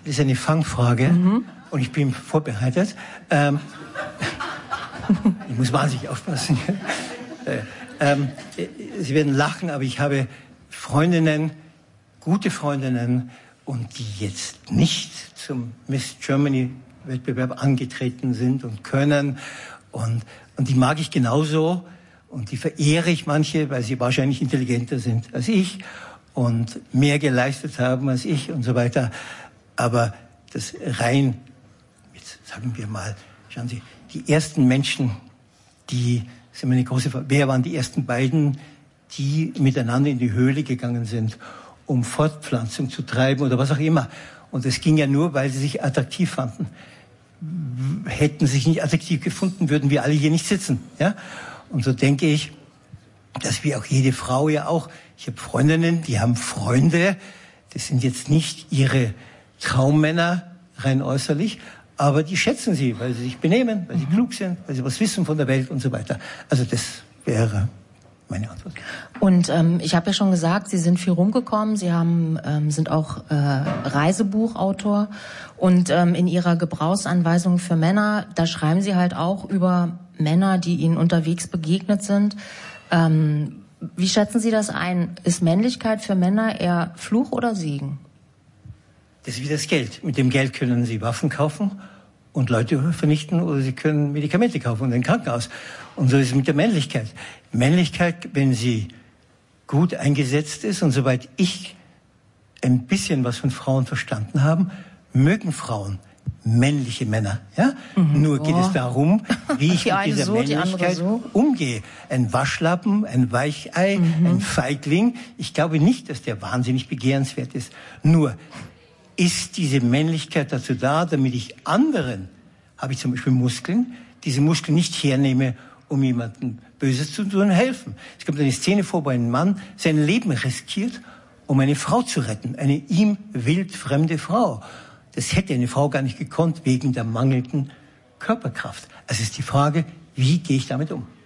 ist eine Fangfrage und ich bin vorbereitet. Ich muss wahnsinnig aufpassen. Sie werden lachen, aber ich habe Freundinnen, gute Freundinnen, und die jetzt nicht zum Miss Germany-Wettbewerb angetreten sind und können. Und die mag ich genauso. Und die verehre ich manche, weil sie wahrscheinlich intelligenter sind als ich und mehr geleistet haben als ich und so weiter. Aber das rein, jetzt sagen wir mal, schauen Sie, die ersten Menschen, die, das ist immer eine große Frage, wer waren die ersten beiden, die miteinander in die Höhle gegangen sind, um Fortpflanzung zu treiben oder was auch immer. Und das ging ja nur, weil sie sich attraktiv fanden. Hätten sie sich nicht attraktiv gefunden, würden wir alle hier nicht sitzen. Ja? Und so denke ich, dass wir auch jede Frau ja auch, ich habe Freundinnen, die haben Freunde, das sind jetzt nicht ihre Traummänner rein äußerlich, aber die schätzen sie, weil sie sich benehmen, weil sie klug sind, weil sie was wissen von der Welt und so weiter. Also das wäre meine Antwort. Und ich habe ja schon gesagt, Sie sind viel rumgekommen. Sie sind auch Reisebuchautor. Und in Ihrer Gebrauchsanweisung für Männer, da schreiben Sie halt auch über Männer, die Ihnen unterwegs begegnet sind. Wie schätzen Sie das ein? Ist Männlichkeit für Männer eher Fluch oder Segen? Das ist wie das Geld. Mit dem Geld können Sie Waffen kaufen und Leute vernichten, oder Sie können Medikamente kaufen und ein Krankenhaus. Und so ist es mit der Männlichkeit. Männlichkeit, wenn sie gut eingesetzt ist, und soweit ich ein bisschen was von Frauen verstanden habe, mögen Frauen männliche Männer. Ja? Nur geht es darum, wie ich mit dieser Männlichkeit umgehe. Ein Waschlappen, ein Weichei, ein Feigling. Ich glaube nicht, dass der wahnsinnig begehrenswert ist. Nur ist diese Männlichkeit dazu da, damit ich anderen, habe ich zum Beispiel Muskeln, diese Muskeln nicht hernehme, um jemandem Böses zu tun, helfen. Es kommt eine Szene vor, wo ein Mann sein Leben riskiert, um eine Frau zu retten. Eine ihm wildfremde Frau. Das hätte eine Frau gar nicht gekonnt, wegen der mangelnden Körperkraft. Also ist die Frage, wie gehe ich damit um?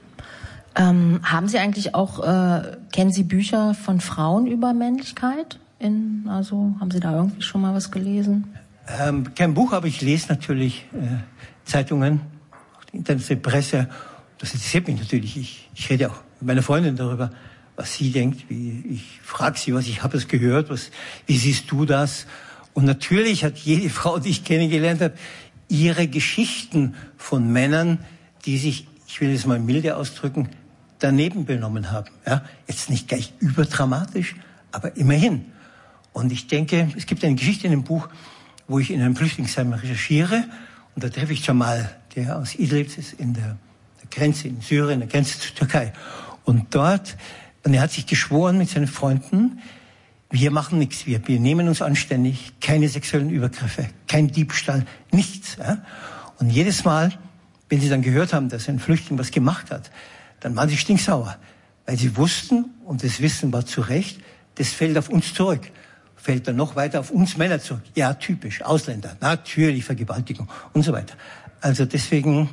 Haben Sie eigentlich auch, kennen Sie Bücher von Frauen über Männlichkeit? Also haben Sie da irgendwie schon mal was gelesen? Kein Buch, aber ich lese natürlich Zeitungen, auch die Internetpresse. Das interessiert mich natürlich. Ich rede auch mit meiner Freundin darüber, was sie denkt. Ich frage sie, ich habe es gehört, wie siehst du das? Und natürlich hat jede Frau, die ich kennengelernt habe, ihre Geschichten von Männern, die sich, ich will es mal milde ausdrücken, daneben benommen haben. Ja? Jetzt nicht gleich überdramatisch, aber immerhin. Und ich denke, es gibt eine Geschichte in dem Buch, wo ich in einem Flüchtlingsheim recherchiere, und da treffe ich Jamal, der aus Idlib ist, in der Grenze in Syrien, der Grenze zur Türkei. Und er hat sich geschworen mit seinen Freunden, wir machen nichts, wir nehmen uns anständig, keine sexuellen Übergriffe, kein Diebstahl, nichts. Ja? Und jedes Mal, wenn sie dann gehört haben, dass ein Flüchtling was gemacht hat, dann waren sie stinksauer, weil sie wussten, und das Wissen war zu Recht, das fällt auf uns zurück. Fällt dann noch weiter auf uns Männer zurück. Ja, typisch, Ausländer, natürlich Vergewaltigung und so weiter. Also deswegen,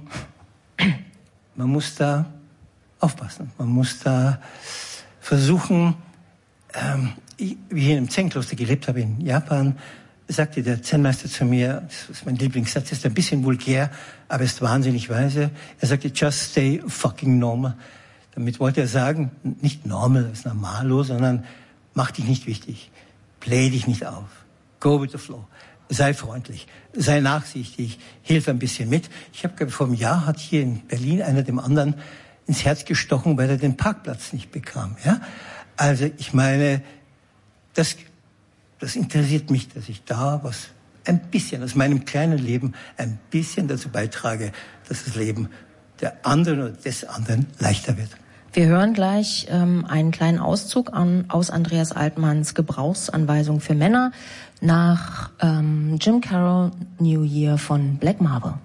man muss da aufpassen. Man muss da versuchen, wie ich in einem Zen-Kloster gelebt habe in Japan, sagte der Zen-Meister zu mir, das ist mein Lieblingssatz, ist ein bisschen vulgär, aber ist wahnsinnig weise. Er sagte, just stay fucking normal. Damit wollte er sagen, nicht normal, das ist normalo, sondern mach dich nicht wichtig. Play dich nicht auf. Go with the flow. Sei freundlich. Sei nachsichtig. Hilf ein bisschen mit. Ich habe vor einem Jahr hat hier in Berlin einer dem anderen ins Herz gestochen, weil er den Parkplatz nicht bekam. Ja? Also ich meine, das interessiert mich, dass ich da was ein bisschen aus meinem kleinen Leben ein bisschen dazu beitrage, dass das Leben der anderen oder des anderen leichter wird. Wir hören gleich einen kleinen Auszug aus Andreas Altmanns Gebrauchsanweisung für Männer nach Jim Carroll New Year von Black Marble.